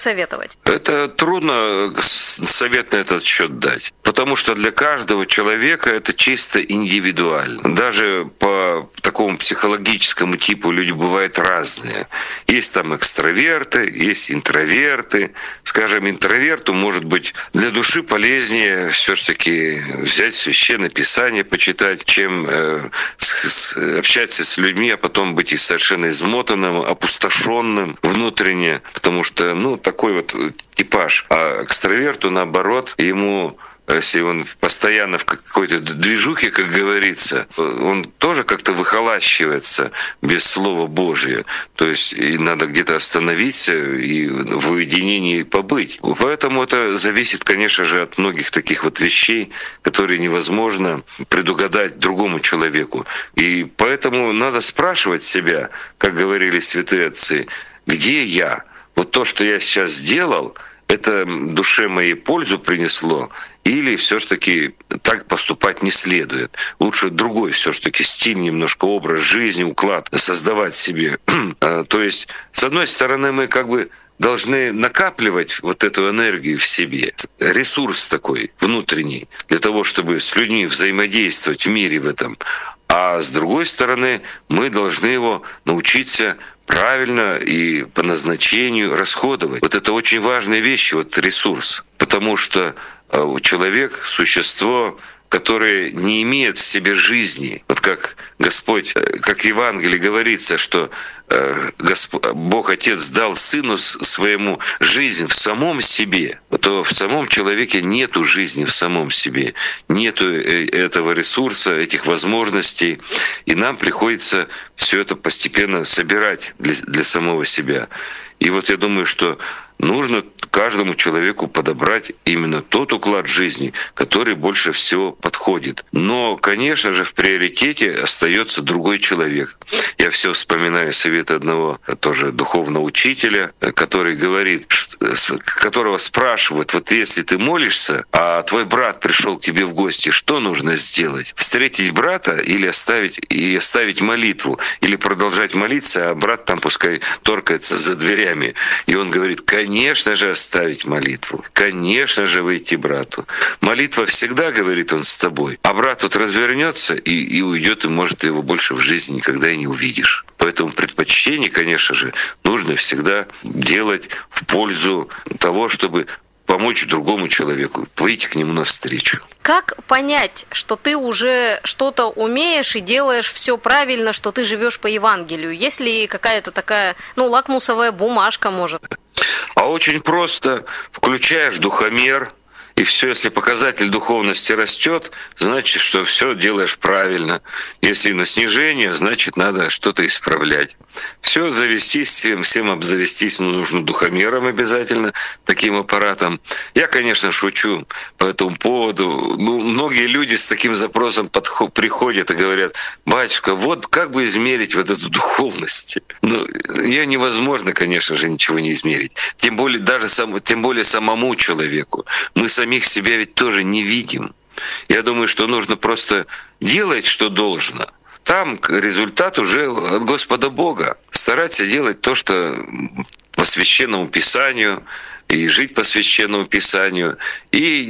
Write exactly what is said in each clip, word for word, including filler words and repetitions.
советовать? Это трудно совет на этот счет дать, потому что для каждого человека это чисто индивидуально. Даже по такому психологическому типу люди бывают разные. Есть там экстраверты, есть интроверты. Скажем, интроверту может быть для души полезнее все-таки взять священное писание, почитать, чем э, с, с, общаться с людьми, а потом быть и совершенно измотанным, опустошенным внутренне, потому что, ну, такой вот типаж. А экстраверту, наоборот, ему, если он постоянно в какой-то движухе, как говорится, он тоже как-то выхолащивается без Слова Божия. То есть и надо где-то остановиться и в уединении побыть. Поэтому это зависит, конечно же, от многих таких вот вещей, которые невозможно предугадать другому человеку. И поэтому надо спрашивать себя, как говорили святые отцы, где я? Вот то, что я сейчас сделал, это душе моей пользу принесло, или все-таки так поступать не следует. Лучше другой все-таки стиль, немножко образ жизни, уклад создавать себе. То есть, с одной стороны, мы как бы должны накапливать вот эту энергию в себе, ресурс такой внутренний, для того, чтобы с людьми взаимодействовать в мире в этом. А с другой стороны, мы должны его научиться правильно и по назначению расходовать. Вот это очень важные вещи, вот ресурс. Потому что человек — существо, которое не имеет в себе жизни. Вот как Господь, как в Евангелии говорится, что Господь, Бог Отец дал Сыну Своему жизнь в самом себе, то в самом человеке нету жизни в самом себе, нету этого ресурса, этих возможностей, и нам приходится все это постепенно собирать для, для самого себя. И вот я думаю, что нужно каждому человеку подобрать именно тот уклад жизни, который больше всего подходит. Но, конечно же, в приоритете остается другой человек. Я все вспоминаю совет одного тоже духовного учителя, который говорит, которого спрашивают: вот если ты молишься, а твой брат пришел к тебе в гости, что нужно сделать? Встретить брата или оставить и оставить молитву, или продолжать молиться, а брат там пускай торкается за дверями. И он говорит: конечно же, оставить молитву, конечно же, выйти брату. Молитва всегда, говорит он, с тобой, а брат вот развернется и, и уйдет, и, может, его больше в жизни никогда и не увидишь. Поэтому предпочтение, конечно же, нужно всегда делать в пользу того, чтобы помочь другому человеку, выйти к нему навстречу. Как понять, что ты уже что-то умеешь и делаешь все правильно, что ты живешь по Евангелию? Есть ли какая-то такая, ну, лакмусовая бумажка, может? А очень просто. Включаешь духомер, и все, если показатель духовности растет, значит, что все делаешь правильно. Если на снижение, значит, надо что-то исправлять. Все завестись, всем, всем обзавестись, ну, нужно духомером обязательно, таким аппаратом. Я, конечно, шучу по этому поводу. Ну, многие люди с таким запросом подход, приходят и говорят: батюшка, вот как бы измерить вот эту духовность? Ну, ее невозможно, конечно же, ничего не измерить. Тем более, даже сам, тем более самому человеку. Мы самих себя ведь тоже не видим. Я думаю, что нужно просто делать, что должно. Там результат уже от Господа Бога. Стараться делать то, что по Священному Писанию, и жить по Священному Писанию, и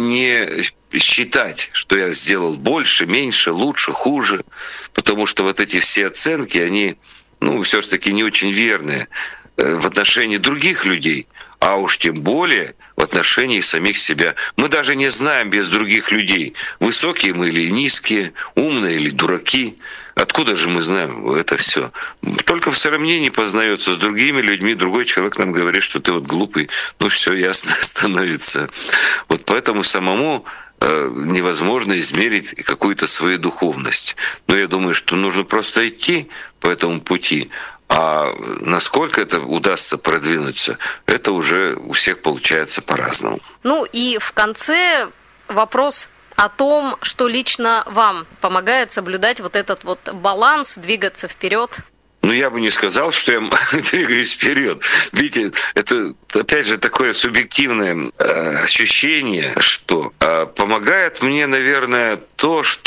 не считать, что я сделал больше, меньше, лучше, хуже, потому что вот эти все оценки, они, ну, все-таки не очень верные в отношении других людей, а уж тем более в отношении самих себя. Мы даже не знаем без других людей, высокие мы или низкие, умные или дураки. Откуда же мы знаем это все? Только в сравнении познается с другими людьми. Другой человек нам говорит, что ты вот глупый. Ну, все ясно становится. Вот поэтому самому невозможно измерить какую-то свою духовность. Но я думаю, что нужно просто идти по этому пути. А насколько это удастся продвинуться, это уже у всех получается по-разному. Ну и в конце вопрос о том, что лично вам помогает соблюдать вот этот вот баланс, двигаться вперед. Ну, я бы не сказал, что я двигаюсь вперед. Видите, это, опять же, такое субъективное э, ощущение, что э, помогает мне, наверное, то, что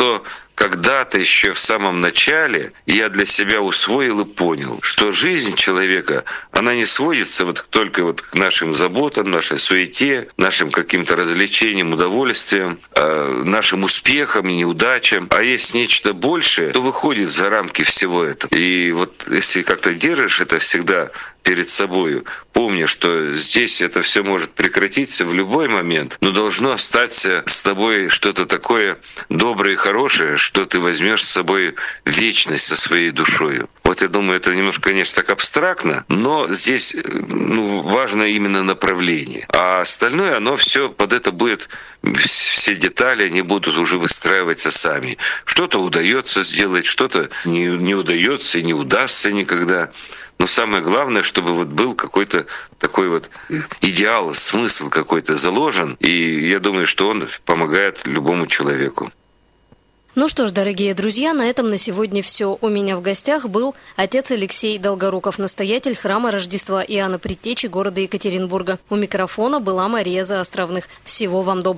когда-то еще в самом начале я для себя усвоил и понял, что жизнь человека, она не сводится вот только вот к нашим заботам, нашей суете, нашим каким-то развлечениям, удовольствиям, нашим успехам и неудачам, а есть нечто большее, то выходит за рамки всего этого. И вот если как-то держишь это всегда перед собой, помня, что здесь это все может прекратиться в любой момент, но должно остаться с тобой что-то такое доброе и хорошее, что ты возьмешь с собой вечность со своей душой. Вот я думаю, это немножко, конечно, так абстрактно, но здесь ну, важно именно направление. А остальное, оно все под это будет, все детали, они будут уже выстраиваться сами. Что-то удается сделать, что-то не, не удается и не удастся никогда. Но самое главное, чтобы вот был какой-то такой вот идеал, смысл какой-то заложен. И я думаю, что он помогает любому человеку. Ну что ж, дорогие друзья, на этом на сегодня все. У меня в гостях был отец Алексей Долгоруков, настоятель храма Рождества Иоанна Предтечи города Екатеринбурга. У микрофона была Мария Заостровных. Всего вам доброго.